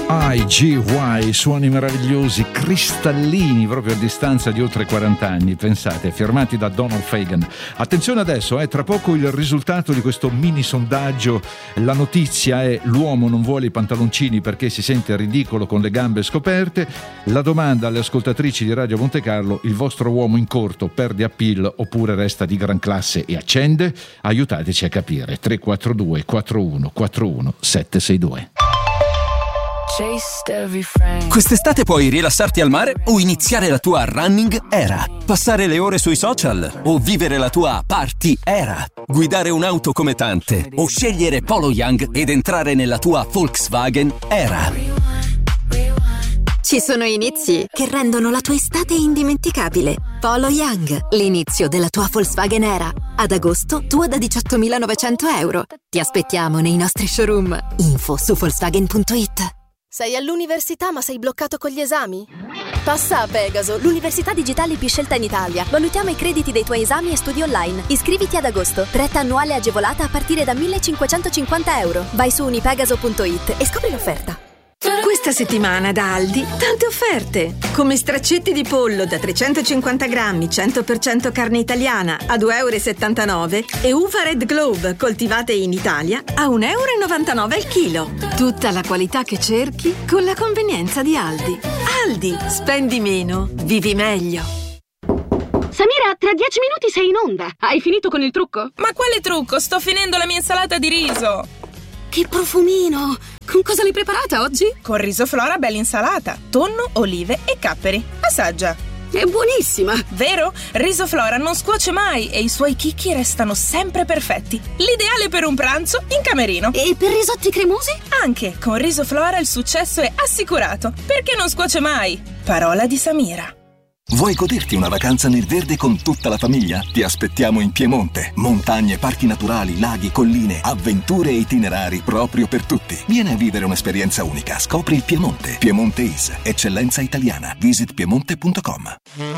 IGY, suoni meravigliosi, cristallini, proprio a distanza di oltre 40 anni, pensate, firmati da Donald Fagen. Attenzione adesso, tra poco il risultato di questo mini sondaggio. La notizia è: l'uomo non vuole i pantaloncini perché si sente ridicolo con le gambe scoperte. La domanda alle ascoltatrici di Radio Monte Carlo: il vostro uomo in corto perde appeal oppure resta di gran classe e accende? Aiutateci a capire. 342 41 41 762. Quest'estate puoi rilassarti al mare o iniziare la tua running era, passare le ore sui social o vivere la tua party era, guidare un'auto come tante o scegliere Polo Young ed entrare nella tua Volkswagen era. Ci sono inizi che rendono la tua estate indimenticabile. Polo Young, l'inizio della tua Volkswagen era. Ad agosto, tua da 18.900 euro. Ti aspettiamo nei nostri showroom. Info su Volkswagen.it. Sei all'università ma sei bloccato con gli esami? Passa a Pegaso, l'università digitale più scelta in Italia. Valutiamo i crediti dei tuoi esami e studi online. Iscriviti ad agosto. Retta annuale agevolata a partire da 1.550 euro. Vai su unipegaso.it e scopri l'offerta. Questa settimana da Aldi, tante offerte! Come straccetti di pollo da 350 grammi, 100% carne italiana a 2,79 euro e uva Red Globe coltivate in Italia a 1,99 euro al chilo. Tutta la qualità che cerchi con la convenienza di Aldi. Aldi, spendi meno, vivi meglio. Samira, tra 10 minuti sei in onda. Hai finito con il trucco? Ma quale trucco? Sto finendo la mia insalata di riso. Che profumino! Con cosa l'hai preparata oggi? Con riso Flora bella insalata, tonno, olive e capperi. Assaggia. È buonissima! Vero? Riso Flora non scuoce mai e i suoi chicchi restano sempre perfetti. L'ideale per un pranzo in camerino. E per risotti cremosi? Anche con Riso Flora il successo è assicurato, perché non scuoce mai. Parola di Samira. Vuoi goderti una vacanza nel verde con tutta la famiglia? Ti aspettiamo in Piemonte. Montagne, parchi naturali, laghi, colline, avventure e itinerari proprio per tutti. Vieni a vivere un'esperienza unica. Scopri il Piemonte. Piemonte Is, eccellenza italiana. Visit piemonte.com.